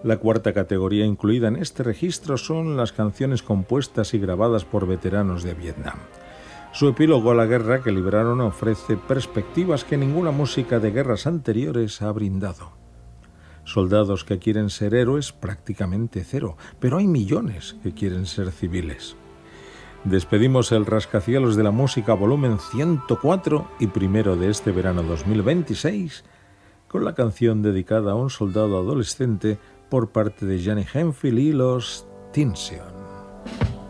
La cuarta categoría incluida en este registro son las canciones compuestas y grabadas por veteranos de Vietnam. Su epílogo a la guerra que libraron ofrece perspectivas que ninguna música de guerras anteriores ha brindado. Soldados que quieren ser héroes, prácticamente cero, pero hay millones que quieren ser civiles. Despedimos el Rascacielos de la Música volumen 104 y primero de este verano 2026 con la canción dedicada a un soldado adolescente por parte de Johnny Hemphill y los Tinsion.